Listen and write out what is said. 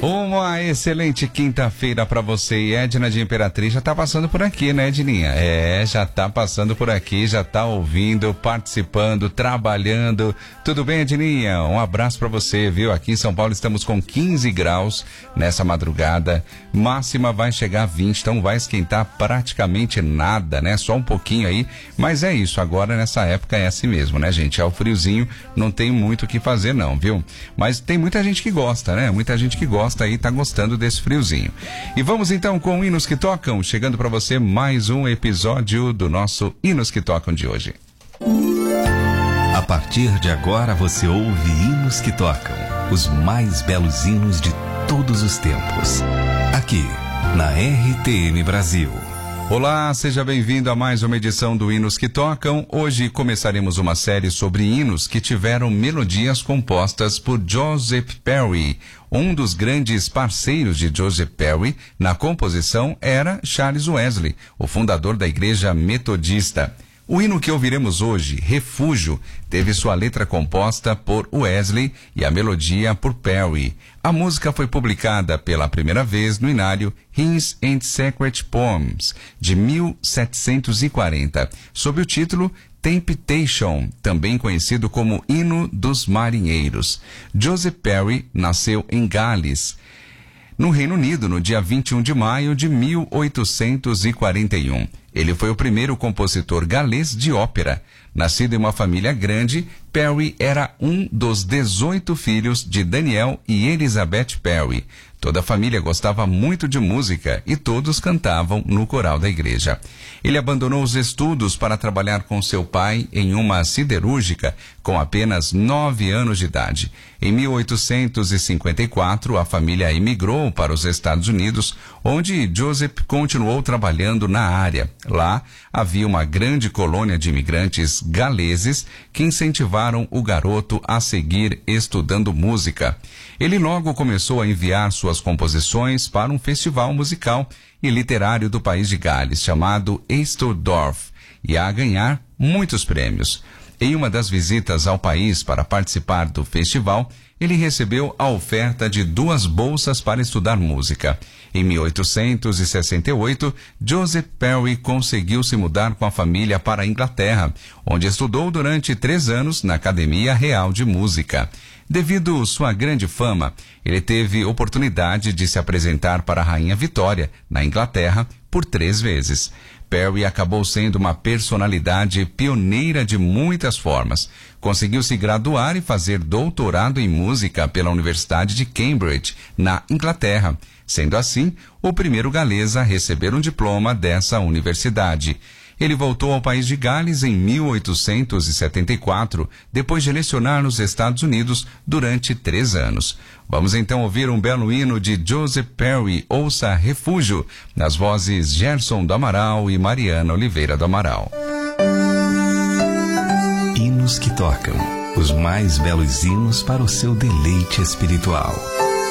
Uma excelente quinta-feira para você. E Edna de Imperatriz já tá passando por aqui, né, Edninha? Já tá passando por aqui, já tá ouvindo, participando, trabalhando. Tudo bem, Edninha? Um abraço para você, viu? Aqui em São Paulo estamos com 15 graus nessa madrugada. Máxima vai chegar a 20, então vai esquentar praticamente nada, né? Só um pouquinho aí. Mas é isso, agora nessa época é assim mesmo, né, gente? É o friozinho, não tem muito o que fazer não, viu? Mas tem muita gente que gosta, né? Muita gente que gosta aí, tá gostando desse friozinho. E vamos então com Hinos que Tocam, chegando para você mais um episódio do nosso Hinos que Tocam de hoje. A partir de agora você ouve Hinos que Tocam, os mais belos hinos de todos os tempos, aqui na RTM Brasil. Olá, seja bem-vindo a mais uma edição do Hinos que Tocam. Hoje começaremos uma série sobre hinos que tiveram melodias compostas por Joseph Perry. Um dos grandes parceiros de Joseph Perry na composição era Charles Wesley, o fundador da Igreja Metodista. O hino que ouviremos hoje, Refúgio, teve sua letra composta por Wesley e a melodia por Perry. A música foi publicada pela primeira vez no inário Hymns and Sacred Poems, de 1740, sob o título Temptation, também conhecido como Hino dos Marinheiros. Joseph Perry nasceu em Gales, no Reino Unido, no dia 21 de maio de 1841. Ele foi o primeiro compositor galês de ópera. Nascido em uma família grande, Perry era um dos 18 filhos de Daniel e Elizabeth Perry. Toda a família gostava muito de música e todos cantavam no coral da igreja. Ele abandonou os estudos para trabalhar com seu pai em uma siderúrgica com apenas 9 anos de idade. Em 1854, a família emigrou para os Estados Unidos, onde Joseph continuou trabalhando na área. Lá havia uma grande colônia de imigrantes galeses que incentivaram o garoto a seguir estudando música. Ele logo começou a enviar suas composições para um festival musical e literário do país de Gales, chamado Easterdorf, e a ganhar muitos prêmios. Em uma das visitas ao país para participar do festival, ele recebeu a oferta de 2 bolsas para estudar música. Em 1868, Joseph Perry conseguiu se mudar com a família para a Inglaterra, onde estudou durante 3 anos na Academia Real de Música. Devido sua grande fama, ele teve oportunidade de se apresentar para a Rainha Vitória, na Inglaterra, por 3 vezes. Perry acabou sendo uma personalidade pioneira de muitas formas. Conseguiu se graduar e fazer doutorado em música pela Universidade de Cambridge, na Inglaterra, sendo assim o primeiro galês a receber um diploma dessa universidade. Ele voltou ao país de Gales em 1874, depois de lecionar nos Estados Unidos durante 3 anos. Vamos então ouvir um belo hino de Joseph Perry, Ouça Refúgio, nas vozes Gerson do Amaral e Mariana Oliveira do Amaral. Hinos que Tocam, os mais belos hinos para o seu deleite espiritual.